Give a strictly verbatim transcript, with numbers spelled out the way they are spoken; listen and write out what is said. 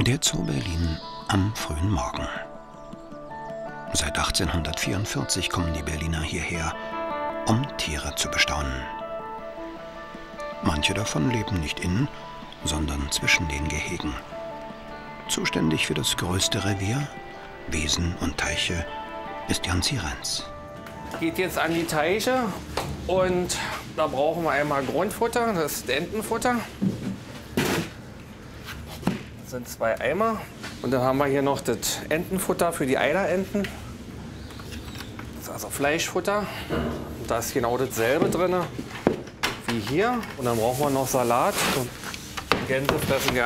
Der Zoo Berlin am frühen Morgen. Seit achtzehnhundertvierundvierzig kommen die Berliner hierher, um Tiere zu bestaunen. Manche davon leben nicht in, sondern zwischen den Gehegen. Zuständig für das größte Revier, Wiesen und Teiche, ist Jan Zierenz. Geht jetzt an die Teiche und da brauchen wir einmal Grundfutter, das ist Entenfutter. Das sind zwei Eimer. Und dann haben wir hier noch das Entenfutter für die Eiderenten. Das ist also Fleischfutter. Und da ist genau dasselbe drin wie hier. Und dann brauchen wir noch Salat. Und Gänse fressen gerne